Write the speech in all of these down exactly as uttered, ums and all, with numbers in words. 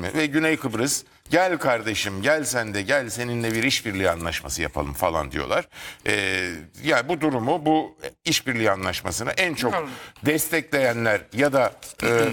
mi? Ve Güney Kıbrıs gel kardeşim gel sen de gel seninle bir işbirliği anlaşması yapalım falan diyorlar. Ee, yani bu durumu bu işbirliği anlaşmasını en çok destekleyenler ya da e,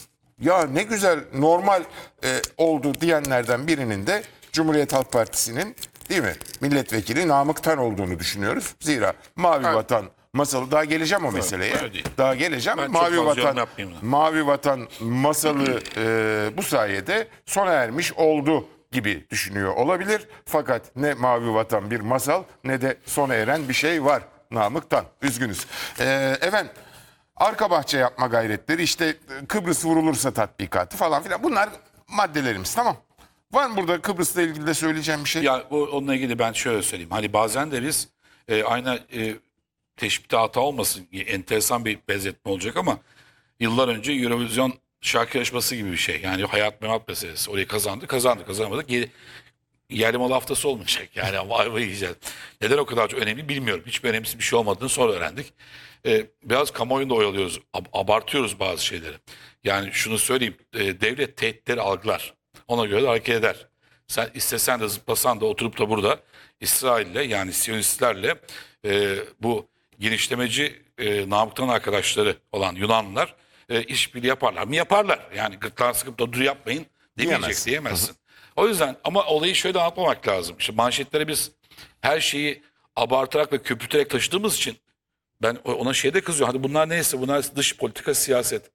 ya ne güzel normal e, oldu diyenlerden birinin de Cumhuriyet Halk Partisi'nin değil mi milletvekili Namık Tan olduğunu düşünüyoruz. Zira Mavi Evet. Vatan masalı daha geleceğim o meseleye. öyle değil. Daha geleceğim. Ben çok Mavi fazla yorum Vatan yapmayayım da. Mavi Vatan masalı e, bu sayede sona ermiş oldu gibi düşünüyor olabilir. Fakat ne Mavi Vatan bir masal ne de sona eren bir şey var Namık Tan. Üzgünüz. E, efendim arka bahçe yapma gayretleri işte Kıbrıs vurulursa tatbikatı falan filan bunlar maddelerimiz tamam. Var mı burada Kıbrıs'la ilgili de söyleyeceğim bir şey? Ya bu, onunla ilgili ben şöyle söyleyeyim. Hani bazen de biz e, aynı e, teşbihte hata olmasın, enteresan bir benzetme olacak ama yıllar önce Eurovision şarkı yarışması gibi bir şey. Yani hayat memat meselesi. Orayı kazandı, kazandı, kazanamadı. Geri, yerli malı haftası olmayacak. Yani ayva yiyeceğiz. Neden o kadar çok önemli bilmiyorum. Hiçbir önemsiz bir şey olmadığını sonra öğrendik. Ee, biraz kamuoyunda oyalıyoruz. Ab- abartıyoruz bazı şeyleri. Yani şunu söyleyeyim. E, devlet tehditleri algılar. Ona göre de hareket eder. Sen istesen de zıplasan da oturup da burada İsrail'le yani Siyonistlerle e, bu genişlemeci e, Namık'tan arkadaşları olan Yunanlılar e, işbirliği yaparlar mı? Yaparlar. Yani gırtlağını sıkıp da dur yapmayın demeyecek Diyemezsin. diyemezsin. O yüzden ama olayı şöyle anlatmamak lazım. İşte manşetlere biz her şeyi abartarak ve köpürterek taşıdığımız için ben ona şeyde kızıyorum. Hadi bunlar neyse bunlar dış politika siyaset.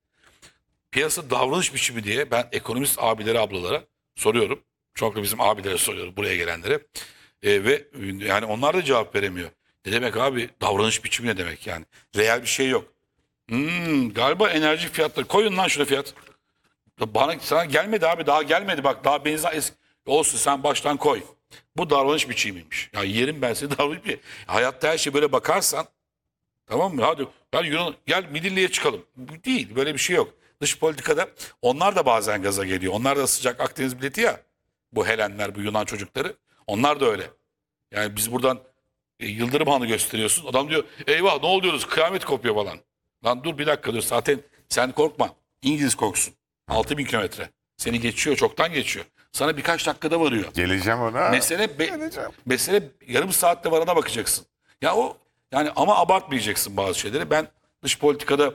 Piyasa davranış biçimi diye ben ekonomist abilere ablalara soruyorum. Çok da bizim abilere soruyorum buraya gelenlere. E, ve yani onlar da cevap veremiyor. Ne demek abi davranış biçimi ne demek yani? Reel bir şey yok. Hmm, galiba enerji fiyatları koyun lan şuna fiyat. Bana sana gelmedi abi daha gelmedi bak daha benzin eski. Olsun sen baştan koy. Bu davranış biçimiymiş. Ya yerim ben seni davranış biçimi. Hayatta her şey böyle bakarsan tamam mı? Hadi gel Yunan gel Midilli'ye çıkalım. Bu değil böyle bir şey yok. Dış politikada onlar da bazen gaza geliyor. Onlar da sıcak Akdeniz milleti ya. Bu Helenler bu Yunan çocukları. Onlar da öyle. Yani biz buradan e, Yıldırım Han'ı gösteriyorsun. Adam diyor eyvah ne oluyoruz kıyamet kopuyor falan. Lan dur bir dakika dur zaten sen korkma. İngiliz korksun. altı bin kilometre. Seni geçiyor çoktan geçiyor. Sana birkaç dakikada varıyor. Geleceğim ona. Mesele be- Geleceğim. mesele yarım saatte varana bakacaksın. Ya o yani ama abartmayacaksın bazı şeyleri. Ben dış politikada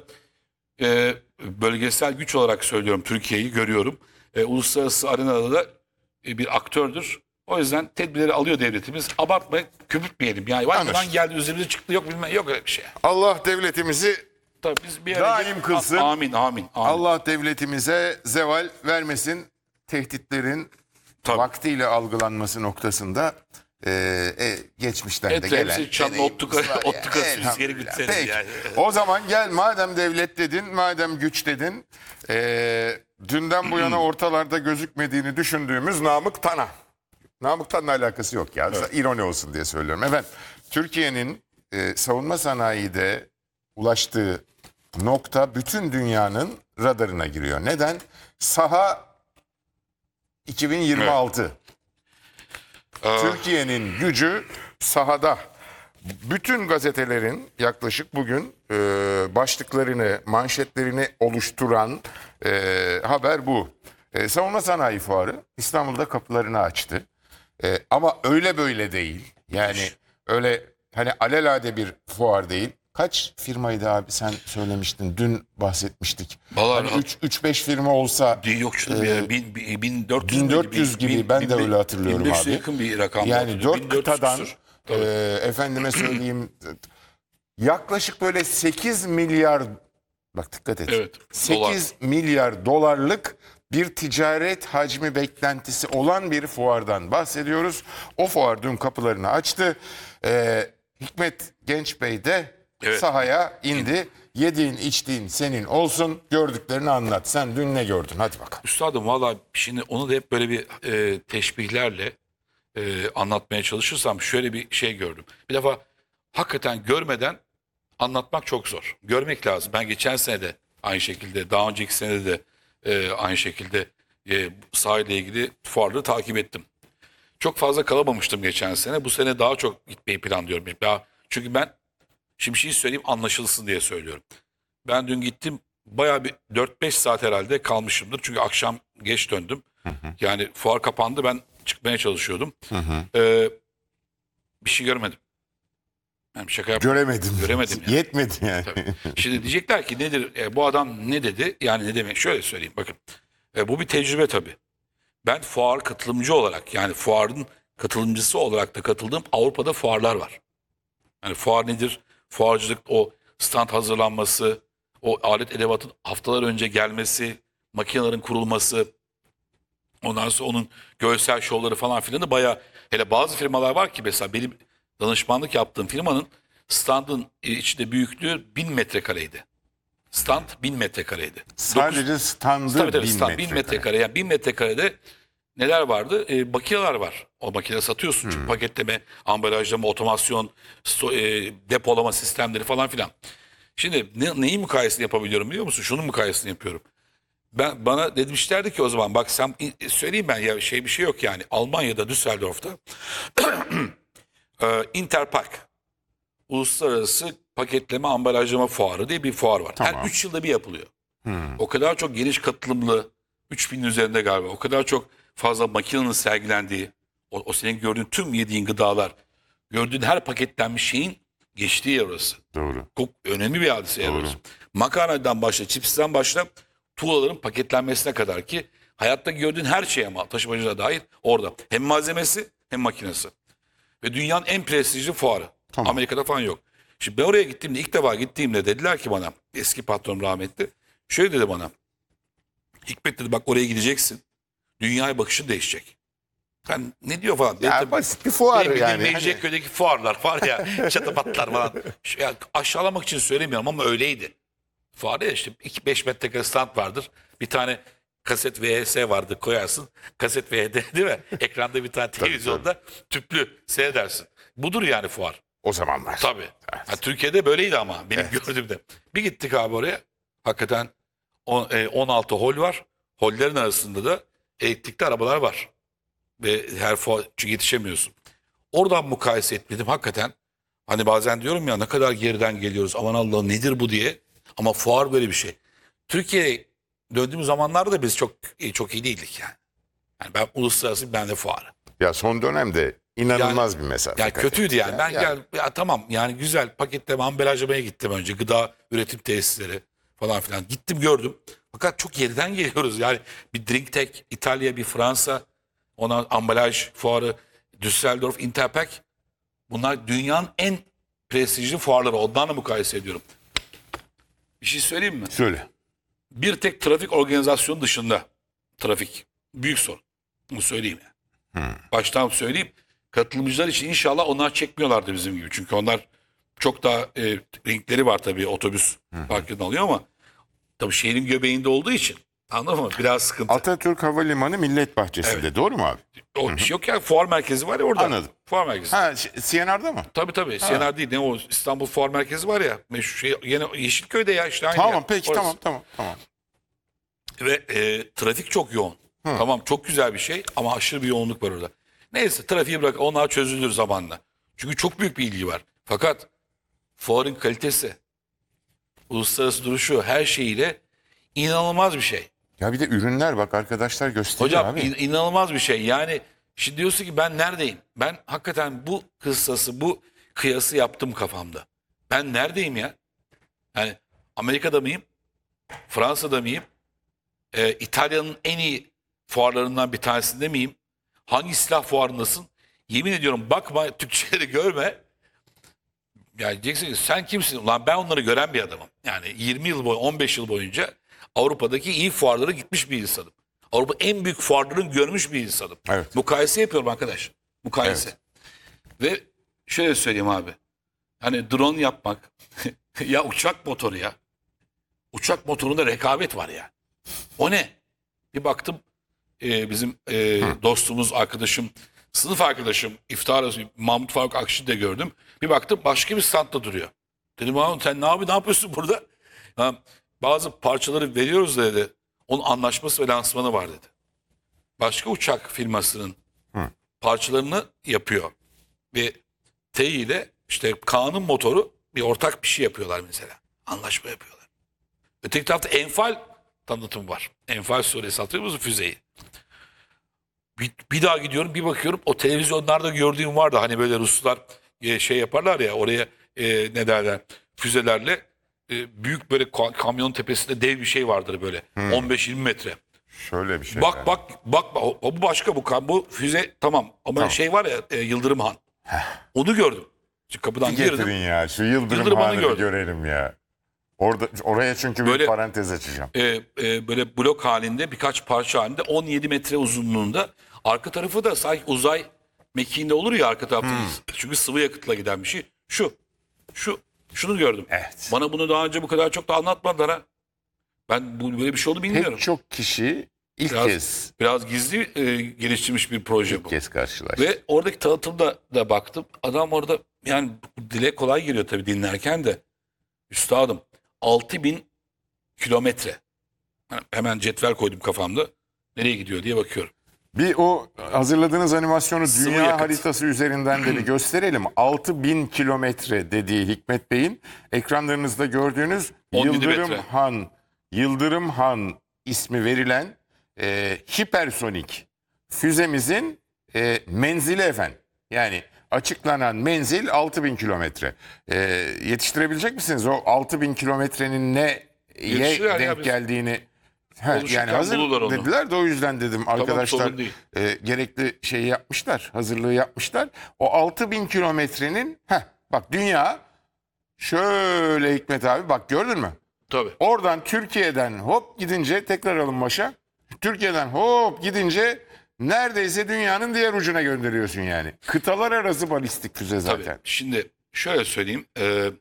e, bölgesel güç olarak söylüyorum Türkiye'yi görüyorum. E, uluslararası arenada da e, bir aktördür. O yüzden tedbirleri alıyor devletimiz. Abartmayın, köpürtmeyelim. Yani vay Anlaşıldı. falan geldi üzerimize çıktı yok bilmem yok öyle bir şey. Allah devletimizi Tabii biz bir yere Daim gelip- kılsın. A- Amin amin. amin. Allah devletimize zeval vermesin. Tehditlerin Tabii. vaktiyle algılanması noktasında e, e, geçmişten de Et gelen remsi çanlı deneyimimiz ottu var yani. ottu kasıyoruz, Elhamdülillah. geri gitseniz Peki. yani. O zaman gel madem devlet dedin, madem güç dedin, e, dünden bu yana ortalarda gözükmediğini düşündüğümüz Namık Tan'a. Namık Tan'la alakası yok ya. İroni olsun diye söylüyorum. Efendim, Türkiye'nin e, savunma sanayide ulaştığı nokta bütün dünyanın radarına giriyor. Neden? Saha iki bin yirmi altı. Türkiye'nin gücü sahada. Bütün gazetelerin yaklaşık bugün e, başlıklarını, manşetlerini oluşturan e, haber bu. E, Savunma Sanayi Fuarı İstanbul'da kapılarını açtı. E, ama öyle böyle değil. Yani öyle hani alelade bir fuar değil. Kaç firmaydı abi sen söylemiştin. Dün bahsetmiştik. Vallahi Hani üç beş firma olsa Yok şunu Ee, bir bin, bin dört yüz bin dört yüz gibi ben de öyle hatırlıyorum bin beş yüze abi. yakın bir rakam. Yani vardı. dört bin dört yüz kıtadan küsur. e, efendime söyleyeyim yaklaşık böyle sekiz milyar bak dikkat et. Evet, sekiz milyar dolarlık bir ticaret hacmi beklentisi olan bir fuardan bahsediyoruz. O fuar dün kapılarını açtı. E, Hikmet Gençbey de Evet. sahaya indi. Yediğin içtiğin senin olsun. Gördüklerini anlat. Sen dün ne gördün? Hadi bakalım. Üstadım valla şimdi onu da hep böyle bir e, teşbihlerle e, anlatmaya çalışırsam şöyle bir şey gördüm. Bir defa hakikaten görmeden anlatmak çok zor. Görmek lazım. Ben geçen sene de aynı şekilde, daha önceki sene de e, aynı şekilde e, sahayla ilgili fuarları takip ettim. Çok fazla kalamamıştım geçen sene. Bu sene daha çok gitmeyi planlıyorum. Daha, çünkü ben şimdi bir şey söyleyeyim anlaşılsın diye söylüyorum. Ben dün gittim bayağı bir dört beş saat herhalde kalmışımdır. Çünkü akşam geç döndüm. Yani fuar kapandı, ben çıkmaya çalışıyordum. Ee, bir şey görmedim. Yani bir şaka yapmadım. Göremedim. Göremedim yani. Yetmedi yani. Tabii. Şimdi diyecekler ki nedir e, bu adam ne dedi? Yani ne demek? Şöyle söyleyeyim bakın. E, bu bir tecrübe tabii. Ben fuar katılımcı olarak, yani fuarın katılımcısı olarak da katıldığım Avrupa'da fuarlar var. Yani fuar nedir? Fuarcılık, o stand hazırlanması, o alet edevatın haftalar önce gelmesi, makinelerin kurulması, ondan sonra onun görsel şovları falan filan da bayağı, hele bazı firmalar var ki mesela benim danışmanlık yaptığım firmanın standın içinde büyüklüğü bin metrekareydi. Stand bin metrekareydi. Sadece standı Tabii tabii bin stand bin metrekare. metrekare. Yani bin metrekarede neler vardı? E, makineler var. O makine satıyorsun. Çünkü paketleme, ambalajlama, otomasyon, sto- e, depolama sistemleri falan filan. Şimdi ne, neyi mukayesini yapabiliyorum biliyor musun? Şunun mukayesini yapıyorum. Ben bana demişlerdi ki o zaman bak sen söyleyeyim ben ya şey bir şey yok yani. Almanya'da Düsseldorf'ta e, Interpack Uluslararası Paketleme Ambalajlama Fuarı diye bir fuar var. Tamam. Her üç yılda bir yapılıyor. O kadar çok geniş katılımlı, üç binin üzerinde galiba, o kadar çok fazla makinenin sergilendiği, o, o senin gördüğün tüm yediğin gıdalar, gördüğün her paketlenmiş şeyin geçtiği yer orası. Doğru. Çok önemli bir hadise yer Doğru. orası. Makarnadan başla, çipsten başla, tuğlaların paketlenmesine kadar ki hayatta gördüğün her şey ama taşımacına dair orada. Hem malzemesi hem makinesi. Ve dünyanın en prestijli fuarı. Tamam. Amerika'da falan yok. Şimdi ben oraya gittiğimde, ilk defa gittiğimde dediler ki bana, eski patron rahmetli, şöyle dedi bana. Hikmet dedi bak oraya gideceksin. Dünyaya bakışın değişecek. Ben ne diyor falan. Ya Dedim, basit bir fuar benim yani. bildiğim Hani- Mecidiyeköy'deki fuarlar var ya, çatabatlar falan. Şu- ya aşağılamak için söylemiyorum ama öyleydi. Fuarda ya işte iki beş metrekare stand vardır. Bir tane kaset V H S vardı koyarsın. Kaset V H D değil mi? Ekranda bir tane televizyonda tüplü seyredersin. Budur yani fuar. O zamanlar. Tabii. Evet. Ha, Türkiye'de böyleydi ama benim gördüğümde. Bir gittik abi oraya. Hakikaten on- e, on altı hol var. Hollerin arasında da elektrikli arabalar var. Ve her fuar çünkü yetişemiyorsun. Oradan mukayese etmedim hakikaten. Hani bazen diyorum ya ne kadar geriden geliyoruz. Aman Allah'ım nedir bu diye. Ama fuar böyle bir şey. Türkiye'ye döndüğümüz zamanlarda da biz çok iyi, çok iyi değildik yani. Yani ben uluslararası ben de fuarı. Ya son dönemde inanılmaz bir mesafe. Yani kat kötüydü ettik yani. ya. Ben Ya- gel ya tamam yani güzel paketleme ambalajlamaya gittim önce. Gıda üretim tesisleri falan filan. Gittim gördüm. Fakat çok geriden geliyoruz. Yani bir Drink Tech, İtalya, bir Fransa, ona ambalaj fuarı, Düsseldorf, Interpack. Bunlar dünyanın en prestijli fuarları. Onlarla mukayese ediyorum. Bir şey söyleyeyim mi? Söyle. Bir tek trafik organizasyonu dışında trafik büyük sorun. Bunu söyleyeyim yani. Baştan söyleyeyim. Katılımcılar için inşallah onlar çekmiyorlardı bizim gibi. Çünkü onlar çok daha e, renkleri var tabii otobüs parkından alıyor ama tabii şehrin göbeğinde olduğu için anladın mı? Biraz sıkıntı. Atatürk Havalimanı Millet Bahçesi'nde doğru mu abi? O şey yok ya fuar merkezi var ya orada. Anladım. Fuar merkezi. Ha ş- C N R'da mı? Tabii tabii. C N R değil. Ne o İstanbul Fuar Merkezi var ya. Meşhur şey, yine Yeşilköy'de ya işte aynı Tamam yer. peki Orası. tamam tamam tamam. Ve e, trafik çok yoğun. Tamam çok güzel bir şey ama aşırı bir yoğunluk var orada. Neyse trafiği bırak onlar çözülür zamanla. Çünkü çok büyük bir ilgi var. Fakat fuarın kalitesi, uluslararası duruşu her şeyiyle inanılmaz bir şey. Ya bir de ürünler bak arkadaşlar gösteriyor Hocam abi. in- inanılmaz bir şey. Yani şimdi diyorsun ki ben neredeyim? Ben hakikaten bu kıssası, bu kıyası yaptım kafamda. Ben neredeyim ya? Yani Amerika'da mıyım? Fransa'da mıyım? Ee, İtalya'nın en iyi fuarlarından bir tanesinde miyim? Hangi silah fuarındasın? Yemin ediyorum bakma Türkçeleri görme. Yani diyeceksin ki sen kimsin? Ulan ben onları gören bir adamım. Yani yirmi yıl boyunca, on beş yıl boyunca Avrupa'daki iyi fuarlara gitmiş bir insanım. Avrupa en büyük fuarlarını görmüş bir insanım. Evet. Mukayese yapıyorum arkadaş. Mukayese. Ve şöyle söyleyeyim abi. Hani drone yapmak ya uçak motoru ya. Uçak motorunda rekabet var ya. O ne? Bir baktım e, bizim e, dostumuz, arkadaşım, sınıf arkadaşım İftihar arası Mahmut Faruk Akşin'i de gördüm. Bir baktım başka bir standta duruyor. Dedim Mahmut sen ne, abi, ne yapıyorsun burada? Ha, bazı parçaları veriyoruz da dedi. Onun anlaşması ve lansmanı var dedi. Başka uçak firmasının Hı. parçalarını yapıyor. Ve T ile işte Kaan'ın motoru bir ortak bir şey yapıyorlar mesela. Anlaşma yapıyorlar. Öteki tarafta Enfal tanıtım var. Enfal suresi hatırlıyor musun füzeyi? Bir, bir daha gidiyorum bir bakıyorum o televizyonlarda gördüğüm vardı. Hani böyle Ruslar e, şey yaparlar ya oraya e, ne derler füzelerle e, büyük böyle ka- kamyon tepesinde dev bir şey vardır böyle on beş yirmi metre. Şöyle bir şey. Bak yani. bak bak o, o bu başka bu kam- bu füze tamam ama Tamam. şey var ya e, Yıldırım Han. Onu gördüm. Şu kapıdan girdim. Getirin ya şu Yıldırım, Yıldırım Han'ı Han'ı bir gördüm. görelim ya. Orada oraya çünkü bir Böyle- parantez açacağım. e, e, böyle blok halinde birkaç parça halinde on yedi metre uzunluğunda. Arka tarafı da sanki uzay mekiğinde olur ya arka tarafta. Çünkü sıvı yakıtla giden bir şey. Şu, şu, şunu gördüm. Evet. Bana bunu daha önce bu kadar çok da anlatmadılar ha. Ben bu böyle bir şey olduğunu bilmiyorum. Pek çok kişi ilk Biraz, kez biraz gizli e, geliştirilmiş bir proje ilk bu. kez karşılaştı. Ve oradaki tanıtımda da baktım. Adam orada yani dile kolay geliyor tabii dinlerken de. Üstadım altı bin kilometre. Yani hemen cetvel koydum kafamda. Nereye gidiyor diye bakıyorum. Bir o hazırladığınız animasyonu Sıvı dünya yakıt. haritası üzerinden de bir gösterelim. altı bin kilometre dediği Hikmet Bey'in ekranlarınızda gördüğünüz on yedi Yıldırım metre. Han, Yıldırım Han ismi verilen e, hipersonik füzemizin e, menzili efendim. Yani açıklanan menzil altı bin kilometre. E, yetiştirebilecek misiniz? O altı bin kilometrenin neye Yetiştirirler ya denk biz. geldiğini Ha, Konuşurken yani hazır bulurlar onu. dediler de o yüzden dedim arkadaşlar sorun değil. e, gerekli şeyi yapmışlar, hazırlığı yapmışlar. O altı bin kilometrenin heh, bak dünya şöyle Hikmet abi bak gördün mü? Tabii. Oradan Türkiye'den hop gidince tekrar alın başa. Türkiye'den hop gidince neredeyse dünyanın diğer ucuna gönderiyorsun yani. Kıtalar arası balistik füze zaten. Tabii. Şimdi şöyle söyleyeyim. E,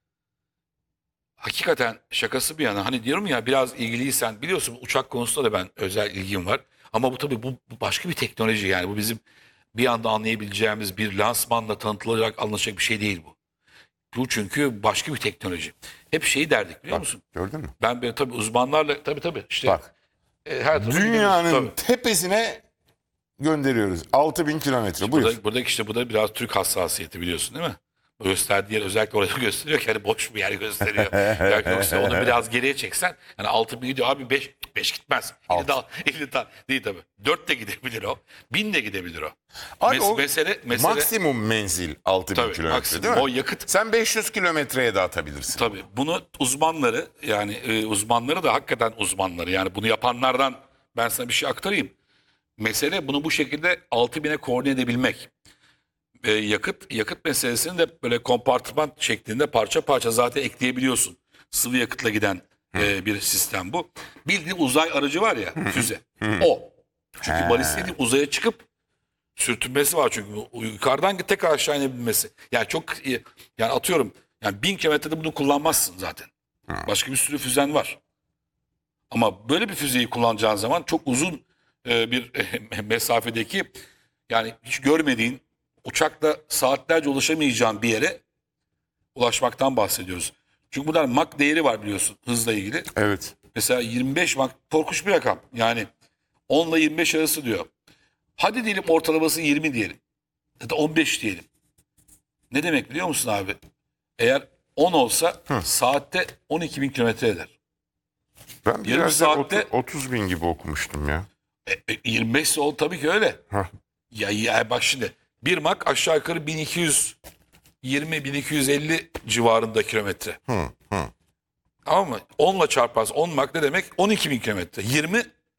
hakikaten şakası bir yana hani diyorum ya biraz ilgiliysen biliyorsun uçak konusunda da ben özel ilgim var. Ama bu tabii bu, bu başka bir teknoloji yani bu bizim bir anda anlayabileceğimiz bir lansmanla tanıtılacak anlaşılacak bir şey değil bu. Bu çünkü başka bir teknoloji. Hep şeyi derdik biliyor Bak, musun? gördün mü? Ben böyle tabii uzmanlarla tabii tabii işte Bak e, her tarafa dünyanın gidiyoruz. Tabii. tepesine gönderiyoruz. altı bin kilometre buyur. Burada, buradaki işte bu da biraz Türk hassasiyeti biliyorsun değil mi? Bu gösterdiği yer özellikle orada gösteriyor ki hani boş bir yer gösteriyor. Belki yoksa onu biraz geriye çeksen hani altı bin gidiyor abi beş beş gitmez. Altı. elli tane değil tabii. dört de gidebilir o. bin de gidebilir o. Abi Mes- o mesele mesele maksimum menzil altı bin Tabii, kilometre maksimum. değil mi? O yakıt- Sen beş yüz kilometreye de atabilirsin. tabii bunu uzmanları yani e, uzmanları da hakikaten uzmanları yani bunu yapanlardan ben sana bir şey aktarayım. Mesele bunu bu şekilde altı bine koordine edebilmek. E, yakıt yakıt meselesini de böyle kompartıman şeklinde parça parça zaten ekleyebiliyorsun. Sıvı yakıtla giden e, bir sistem bu. Bildiğin uzay aracı var ya füze. O. Çünkü He. balistik dediğin uzaya çıkıp sürtünmesi var çünkü bu yukarıdan tekrar aşağı inebilmesi. Yani çok iyi. Yani atıyorum yani bin kilometrede bunu kullanmazsın zaten. Başka bir sürü füzen var. Ama böyle bir füzeyi kullanacağın zaman çok uzun e, bir mesafedeki yani hiç görmediğin uçakla saatlerce ulaşamayacağın bir yere ulaşmaktan bahsediyoruz. Çünkü bunlar Mach değeri var biliyorsun hızla ilgili. Evet. Mesela yirmi beş Mach korkunç bir rakam. Yani on ile yirmi beş arası diyor. Hadi diyelim ortalaması yirmi diyelim. Ya da on beş diyelim. Ne demek biliyor musun abi? Eğer on olsa saatte on iki bin kilometre eder. Ben Yarım biraz da saatte- otu- otuz bin gibi okumuştum ya. E, e, yirmi beş ise o tabii ki öyle. Hah. Ya, ya bak şimdi bir Mach aşağı yukarı bin iki yüz yirmi bin iki yüz elli civarında kilometre. Hı, hı. Tamam mı? on ile çarparsan on Mach ne demek? on iki bin kilometre. yirmi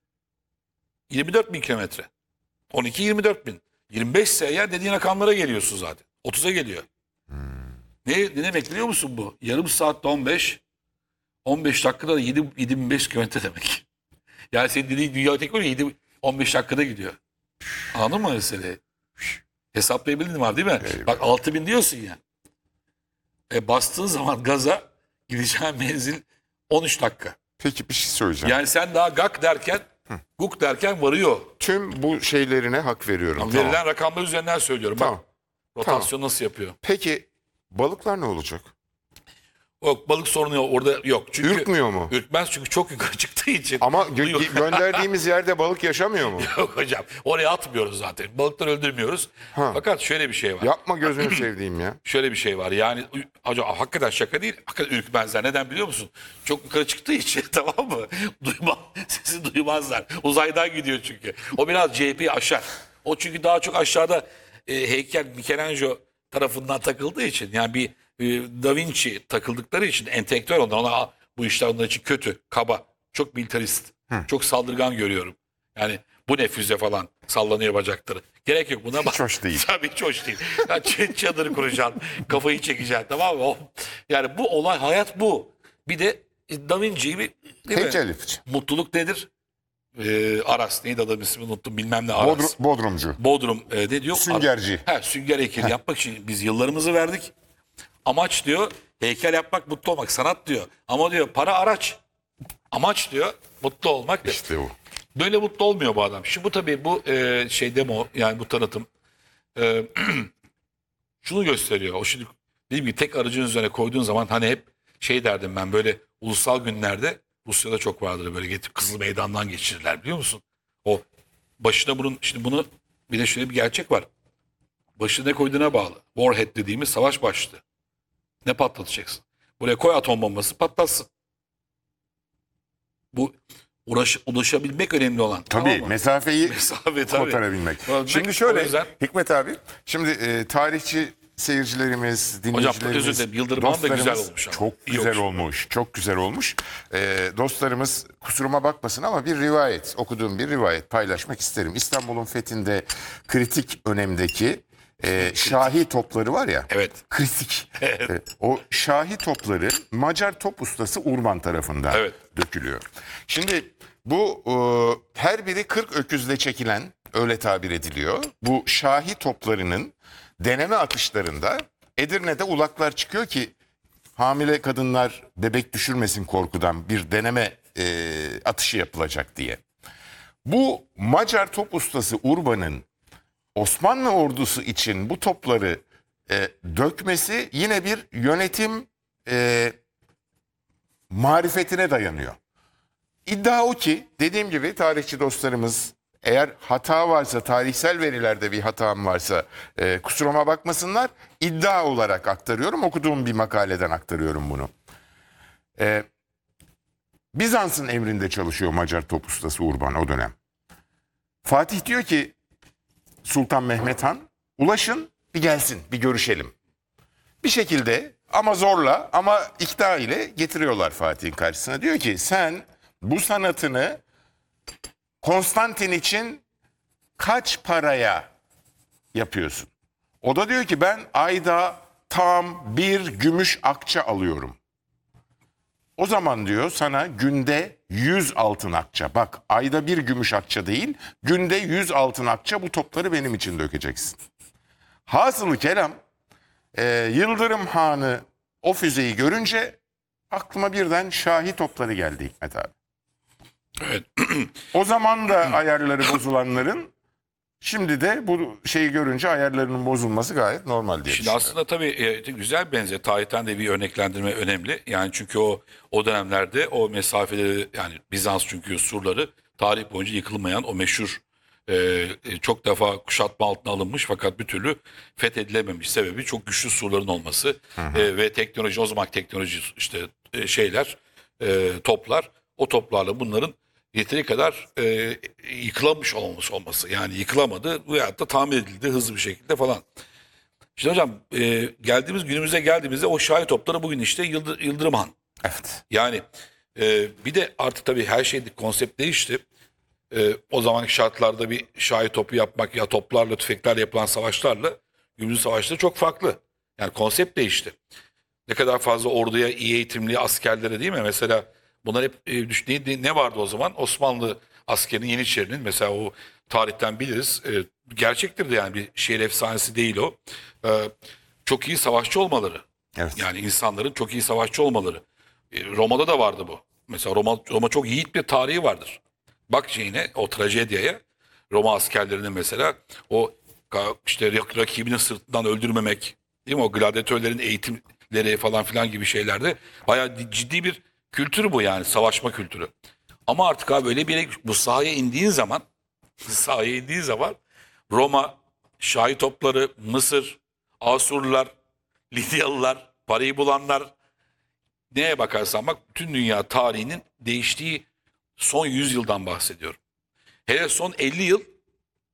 yirmi dört bin kilometre. on iki yirmi dört bin. yirmi beş ise ya dediğin rakamlara geliyorsun zaten. otuza geliyor. Ne, ne demek biliyor musun bu? Yarım saatte on beş on beş dakikada da yedi bin beş yüz kilometre demek. Yani senin dediğin dünya teknoloji yedi on beş dakikada gidiyor. Anladın mı meseleyi? Hesaplayabildin mi abi değil mi? Eyvallah. Bak altı bin diyorsun ya. E bastığın zaman gaza gideceğin menzil on üç dakika. Peki bir şey söyleyeceğim. Yani sen daha gak derken guk derken varıyor. Tüm bu şeylerine hak veriyorum. Ama Tamam. verilen rakamlar üzerinden söylüyorum. Tamam. Bak rotasyon nasıl yapıyor? Peki balıklar ne olacak? Yok, balık sorunu yok, orada yok. Çünkü, Ürkmüyor mu? Ürkmez çünkü çok yukarı çıktığı için. Ama gö- Yok. gönderdiğimiz yerde balık yaşamıyor mu? Yok hocam, oraya atmıyoruz zaten. Balıkları öldürmüyoruz. Ha. Fakat şöyle bir şey var. Yapma gözünü sevdiğim ya. Şöyle bir şey var. Yani hocam hakikaten şaka değil. Hakikaten ürkmezler. Neden biliyor musun? Çok yukarı çıktığı için tamam mı? Duyma, sesi duymazlar. Uzaydan gidiyor çünkü. O biraz C H P'yi aşar. O çünkü daha çok aşağıda e, heykel Michelangelo tarafından takıldığı için, yani bir e, Da Vinci takıldıkları için entelektüel onlar. Ona, bu işler onlar için kötü, kaba, çok militarist, çok saldırgan görüyorum. Yani bu ne füze falan sallanıyor bacakları. Gerek yok buna. Hiç hoş değil. Tabii hiç hoş değil. Ya ç- çadır kuracaksın, kafayı çekeceksin, tamam mı? O- Yani bu olay, hayat bu. Bir de e, Da Vinci'yi bir değil mi? Heykelifçi. Mutluluk nedir? Ee, Aras neydi adam ismini unuttum, bilmem ne Aras. Bodrum, Bodrumcu. Bodrum e, ne diyor? Süngerci. He, sünger heykeli yapmak için biz yıllarımızı verdik. Amaç diyor heykel yapmak, mutlu olmak, sanat diyor. Ama diyor para araç. Amaç diyor mutlu olmak. diyor. İşte o. Böyle mutlu olmuyor bu adam. Şimdi bu tabii bu e, şey demo, yani bu tanıtım e, şunu gösteriyor. O şimdi dediğim gibi tek aracın üzerine koyduğun zaman hani hep şey derdim ben, böyle ulusal günlerde Rusya'da çok vardır, böyle getirip Kızıl Meydan'dan geçirirler, biliyor musun? O başına bunun, şimdi bunu, bir de şöyle bir gerçek var. Başına ne koyduğuna bağlı. Warhead dediğimiz savaş başlığı. Ne patlatacaksın? Buraya koy atom bombası, patlatsın. Bu uğraş, ulaşabilmek önemli olan. Tabii tamam mı? mesafeyi Mesafe tabii. kotarabilmek. Tabii. Şimdi O şöyle yüzden- Hikmet abi, şimdi e, tarihçi seyircilerimiz, dinleyicilerimiz, özür dilerim, Yıldırım Han da güzel dostlarımız olmuş ama. çok İyi güzel olmuş. olmuş. Çok güzel olmuş. E, dostlarımız kusuruma bakmasın ama bir rivayet, okuduğum bir rivayet paylaşmak isterim. İstanbul'un fethinde kritik önemdeki e, şahi topları var ya. Evet. Kritik. E, o şahi topları Macar top ustası Urban tarafından Evet. dökülüyor. Şimdi bu e, her biri kırk öküzle çekilen, öyle tabir ediliyor. Bu şahi toplarının deneme atışlarında Edirne'de ulaklar çıkıyor ki hamile kadınlar bebek düşürmesin korkudan, bir deneme e, atışı yapılacak diye. Bu Macar top ustası Urban'ın Osmanlı ordusu için bu topları e, dökmesi yine bir yönetim e, marifetine dayanıyor. İddia o ki, dediğim gibi tarihçi dostlarımız, eğer hata varsa, tarihsel verilerde bir hatam varsa e, kusuruma bakmasınlar. İddia olarak aktarıyorum, okuduğum bir makaleden aktarıyorum bunu. E, Bizans'ın emrinde çalışıyor Macar top ustası Urban o dönem. Fatih diyor ki Sultan Mehmet Han, ulaşın bir gelsin, bir görüşelim. Bir şekilde ama zorla ama ikna ile getiriyorlar Fatih'in karşısına. Diyor ki sen bu sanatını Konstantin için kaç paraya yapıyorsun? O da diyor ki ben ayda tam bir gümüş akça alıyorum. O zaman diyor sana günde yüz altın akça. Bak ayda bir gümüş akça değil, günde yüz altın akça bu topları benim için dökeceksin. Hasılı kelam, e, Yıldırım Han'ı o füzeyi görünce aklıma birden şahi topları geldi Hikmet abi. Evet. O zaman da ayarları bozulanların şimdi de bu şeyi görünce ayarlarının bozulması gayet normal diye Şimdi düşünüyorum. aslında tabii e, güzel benzer. Tarihten de bir örneklendirme önemli. Yani çünkü o o dönemlerde o mesafeleri, yani Bizans çünkü surları tarih boyunca yıkılmayan o meşhur e, e, çok defa kuşatma altına alınmış fakat bir türlü fethedilememiş sebebi çok güçlü surların olması. E, ve teknoloji, o zaman teknoloji işte e, şeyler e, toplar, o toplarla bunların yeteri kadar e, yıkılamış olması olması. Yani yıkılamadı veyahut da tamir edildi hızlı bir şekilde falan. Şimdi hocam e, geldiğimiz günümüze geldiğimizde o şahi topları bugün işte Yıldır, Yıldırım Han. Evet. Yani e, bir de artık tabii her şey, konsept değişti. E, o zamanki şartlarda bir şahi topu yapmak ya toplarla, tüfeklerle yapılan savaşlarla günümüz savaşları çok farklı. Yani konsept değişti. Ne kadar fazla orduya iyi eğitimli askerlere, değil mi? Mesela bunlar hep e, düş- ne, ne vardı o zaman? Osmanlı askerinin, Yeniçerinin mesela, o tarihten biliriz. E, gerçektir de, yani bir şehir efsanesi değil o. E, çok iyi savaşçı olmaları. Evet. Yani insanların çok iyi savaşçı olmaları. E, Roma'da da vardı bu. Mesela Roma, Roma çok yiğit bir tarihi vardır. Bak şeyine, o trajedyaya, Roma askerlerinin mesela o ka- işte rak- rakibinin sırtından öldürmemek, değil mi? O gladyatörlerin eğitim leri falan filan gibi şeylerde bayağı ciddi bir kültür bu yani, savaşma kültürü. Ama artık abi öyle bir yere, bu sahaya indiğin zaman sahaya indiğin zaman Roma, şahi topları, Mısır, Asurlular, Lidyalılar, parayı bulanlar, neye bakarsan bak, bütün dünya tarihinin değiştiği son yüz yıldan bahsediyorum. Hele son elli yıl